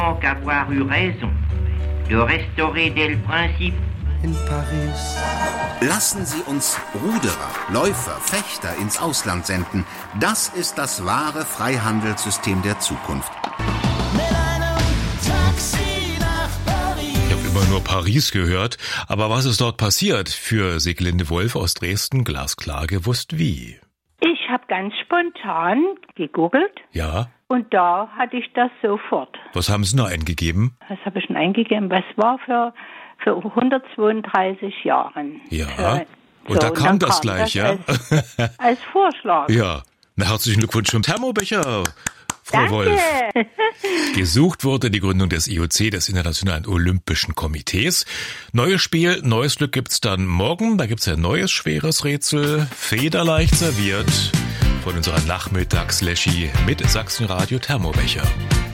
Qu'avoir eu raison de restaurer del principe. In Paris. Lassen Sie uns Ruderer, Läufer, Fechter ins Ausland senden. Das ist das wahre Freihandelssystem der Zukunft. Ich habe immer nur Paris gehört, aber was ist dort passiert? Für Sieglinde Wolf aus Dresden glasklar gewusst wie. Ich habe ganz spontan gegoogelt. Ja? Und da hatte ich das sofort. Was haben Sie noch eingegeben? Was habe ich denn eingegeben? Was war für 132 Jahren? Ja. Und da kam das gleich, ja? Als Vorschlag. Ja. Na, herzlichen Glückwunsch zum Thermobecher, Frau Wolf. Gesucht wurde die Gründung des IOC, des Internationalen Olympischen Komitees. Neues Spiel, neues Glück gibt's dann morgen. Da gibt's ein neues schweres Rätsel, federleicht serviert von unserer Nachmittags-Leschi mit Sachsenradio Thermobecher.